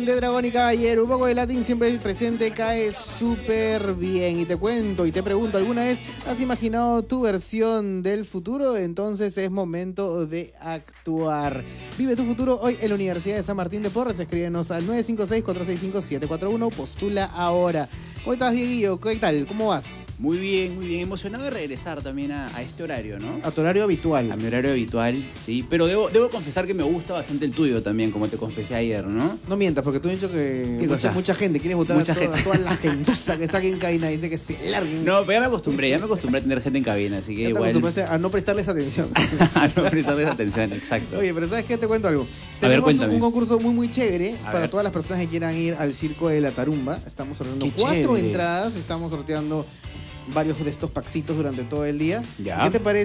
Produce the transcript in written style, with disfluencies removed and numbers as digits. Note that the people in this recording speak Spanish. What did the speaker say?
de Dragón y Caballero. Un poco de latín siempre presente, cae súper bien. Y te cuento y te pregunto, ¿alguna vez has imaginado tu versión del futuro? Entonces es momento de actuar. Vive tu futuro hoy en la Universidad de San Martín de Porres. Escríbenos al 956-465-741. Postula ahora. ¿Cómo estás, Dieguillo? ¿Qué tal? ¿Cómo vas? Muy bien, muy bien. Emocionado de regresar también a este horario, ¿no? A tu horario habitual. A mi horario habitual, sí. Pero debo confesar que me gusta bastante el tuyo también, como te confesé ayer, ¿no? No mientas, porque tú has dicho que mucha gente quiere votar Mucha a gente. toda la gentuza que está aquí en cabina. Dice que se larguen. No, pero ya me acostumbré a tener gente en cabina, así que Ya te igual... acostumbraste a no prestarles atención. a no prestarles atención, exacto. Oye, pero ¿sabes qué? Te cuento algo. A ver, Tenemos cuéntame. un concurso muy chévere A para ver. todas las personas que quieran ir al Circo de la Tarumba. Estamos sorteando Qué 4 chévere. entradas. Estamos sorteando varios de estos paxitos durante todo el día. Ya. ¿Qué te parece